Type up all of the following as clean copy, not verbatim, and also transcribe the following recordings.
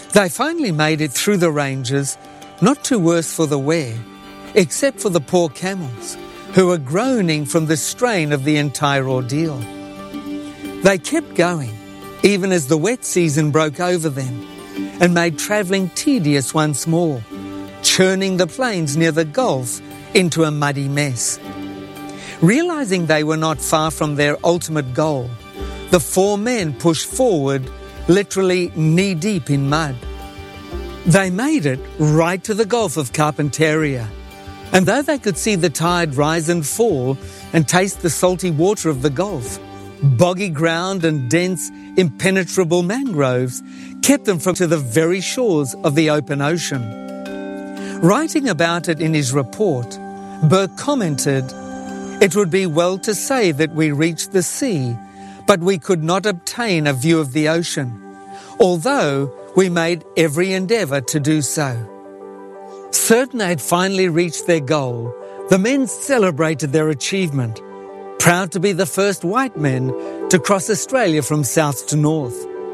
They finally made it through the ranges, not too worse for the wear, except for the poor camels, who were groaning from the strain of the entire ordeal. They kept going, even as the wet season broke over them, and made travelling tedious once more, churning the plains near the Gulf into a muddy mess. Realising they were not far from their ultimate goal, the 4 men pushed forward, literally knee-deep in mud. They made it right to the Gulf of Carpentaria, and though they could see the tide rise and fall and taste the salty water of the Gulf, boggy ground and dense, impenetrable mangroves kept them from to the very shores of the open ocean. Writing about it in his report, Burke commented, "It would be well to say that we reached the sea, but we could not obtain a view of the ocean, although we made every endeavour to do so." Certain they had finally reached their goal, the men celebrated their achievement, proud to be the first white men to cross Australia from south to north.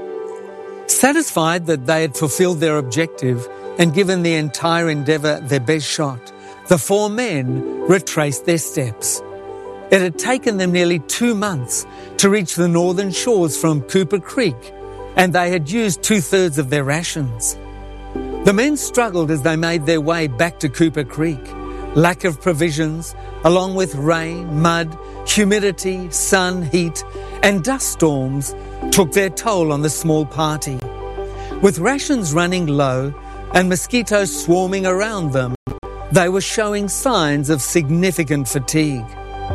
Satisfied that they had fulfilled their objective and given the entire endeavour their best shot, the 4 men retraced their steps. It had taken them nearly 2 months to reach the northern shores from Cooper Creek, and they had used 2/3 of their rations. The men struggled as they made their way back to Cooper Creek. Lack of provisions, along with rain, mud, humidity, sun, heat, and dust storms, took their toll on the small party. With rations running low and mosquitoes swarming around them, they were showing signs of significant fatigue.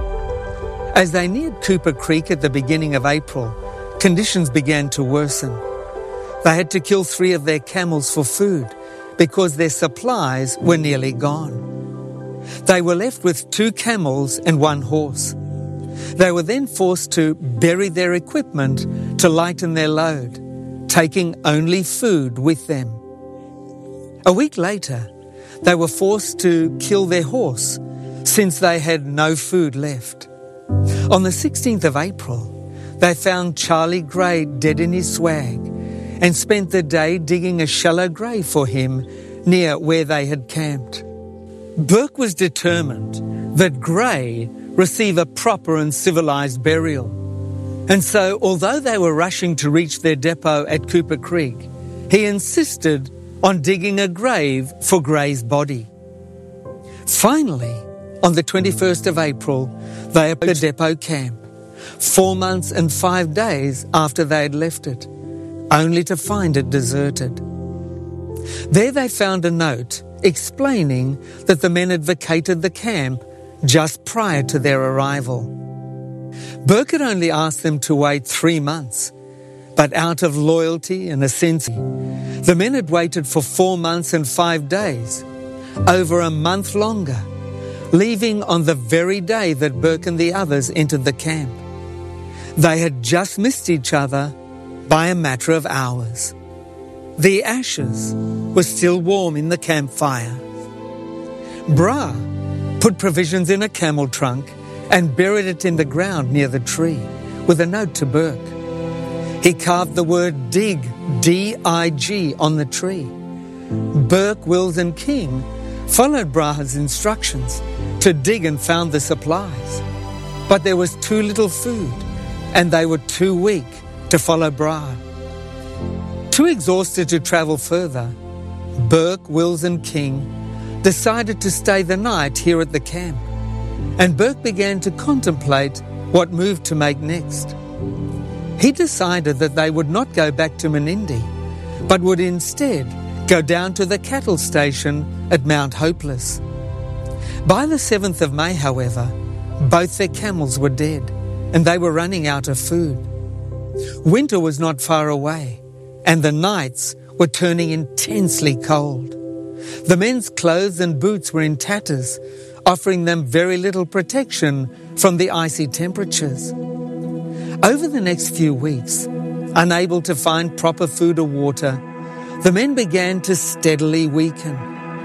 As they neared Cooper Creek at the beginning of April, conditions began to worsen. They had to kill 3 of their camels for food because their supplies were nearly gone. They were left with 2 camels and 1 horse. They were then forced to bury their equipment to lighten their load, taking only food with them. A week later, they were forced to kill their horse since they had no food left. On the 16th of April, they found Charlie Gray dead in his swag and spent the day digging a shallow grave for him near where they had camped. Burke was determined that Gray receive a proper and civilised burial. And so, although they were rushing to reach their depot at Cooper Creek, he insisted on digging a grave for Gray's body. Finally, on the 21st of April, they approached the depot camp, 4 months and 5 days after they had left it, only to find it deserted. There they found a note explaining that the men had vacated the camp just prior to their arrival. Burke had only asked them to wait 3 months, but out of loyalty and a sense, the men had waited for 4 months and 5 days, over a month longer, leaving on the very day that Burke and the others entered the camp. They had just missed each other by a matter of hours. The ashes were still warm in the campfire. Bra put provisions in a camel trunk and buried it in the ground near the tree with a note to Burke. He carved the word dig, D-I-G, on the tree. Burke, Wills and King followed Bra's instructions to dig and found the supplies. But there was too little food and they were too weak to follow Bra. Too exhausted to travel further, Burke, Wills and King decided to stay the night here at the camp, and Burke began to contemplate what move to make next. He decided that they would not go back to Menindee, but would instead go down to the cattle station at Mount Hopeless. By the 7th of May, however, both their camels were dead, and they were running out of food. Winter was not far away, and the nights were turning intensely cold. The men's clothes and boots were in tatters, offering them very little protection from the icy temperatures. Over the next few weeks, unable to find proper food or water, the men began to steadily weaken.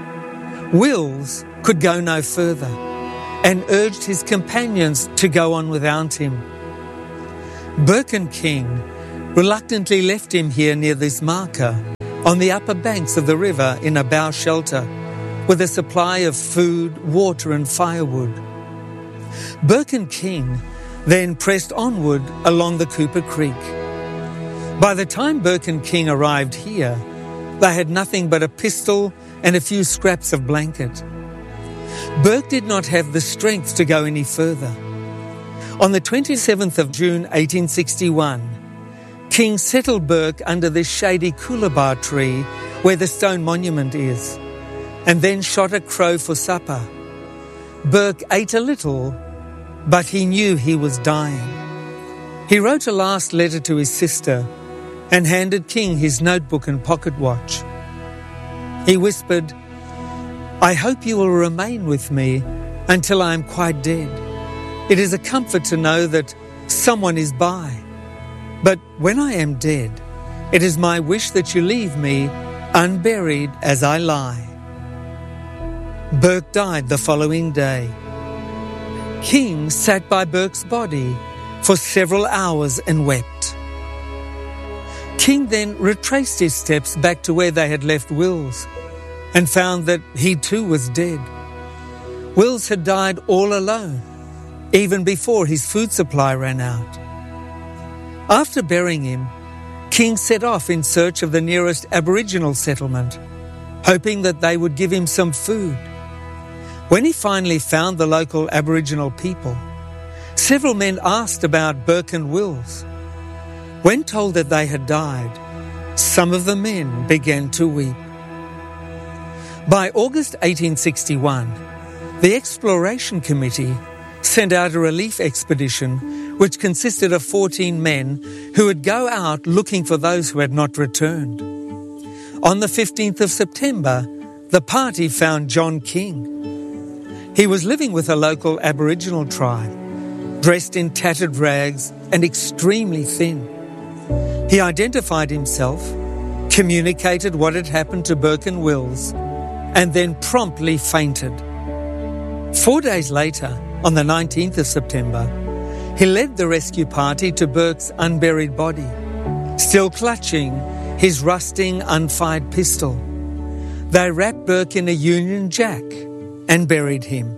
Wills could go no further and urged his companions to go on without him. Burke and King reluctantly left him here near this marker on the upper banks of the river in a bough shelter with a supply of food, water and firewood. Burke and King then pressed onward along the Cooper Creek. By the time Burke and King arrived here, they had nothing but a pistol and a few scraps of blanket. Burke did not have the strength to go any further. On the 27th of June 1861, King settled Burke under this shady coolabah tree where the stone monument is, and then shot a crow for supper. Burke ate a little, but he knew he was dying. He wrote a last letter to his sister and handed King his notebook and pocket watch. He whispered, "I hope you will remain with me until I am quite dead. It is a comfort to know that someone is by. But when I am dead, it is my wish that you leave me unburied as I lie." Burke died the following day. King sat by Burke's body for several hours and wept. King then retraced his steps back to where they had left Wills and found that he too was dead. Wills had died all alone, even before his food supply ran out. After burying him, King set off in search of the nearest Aboriginal settlement, hoping that they would give him some food. When he finally found the local Aboriginal people, several men asked about Burke and Wills. When told that they had died, some of the men began to weep. By August 1861, the Exploration Committee sent out a relief expedition which consisted of 14 men who would go out looking for those who had not returned. On the 15th of September, the party found John King. He was living with a local Aboriginal tribe, dressed in tattered rags and extremely thin. He identified himself, communicated what had happened to Burke and Wills, and then promptly fainted. 4 days later, on the 19th of September, he led the rescue party to Burke's unburied body, still clutching his rusting, unfired pistol. They wrapped Burke in a Union Jack and buried him.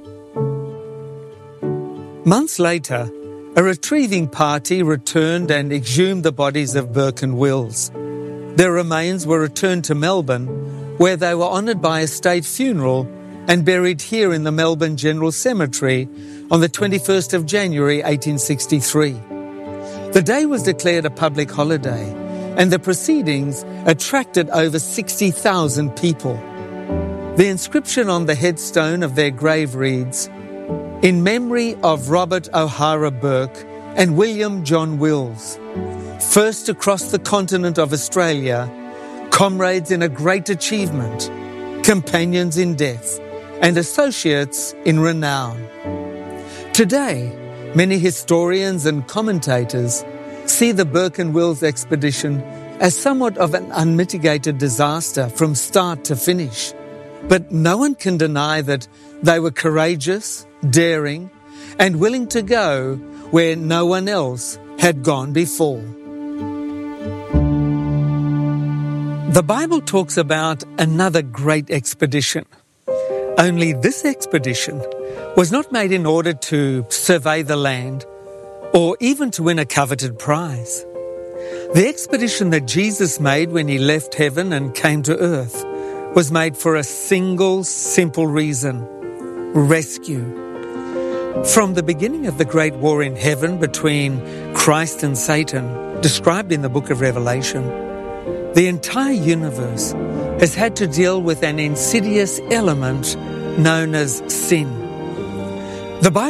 Months later, a retrieving party returned and exhumed the bodies of Burke and Wills. Their remains were returned to Melbourne, where they were honoured by a state funeral and buried here in the Melbourne General Cemetery on the 21st of January 1863. The day was declared a public holiday, and the proceedings attracted over 60,000 people. The inscription on the headstone of their grave reads, "In memory of Robert O'Hara Burke and William John Wills, first across the continent of Australia, comrades in a great achievement, companions in death, and associates in renown." Today, many historians and commentators see the Burke and Wills expedition as somewhat of an unmitigated disaster from start to finish. But no one can deny that they were courageous, daring, and willing to go where no one else had gone before. The Bible talks about another great expedition. Only this expedition was not made in order to survey the land or even to win a coveted prize. The expedition that Jesus made when he left heaven and came to earth was made for a single, simple reason: rescue. From the beginning of the great war in heaven between Christ and Satan, described in the book of Revelation, the entire universe has had to deal with an insidious element known as sin. The Bible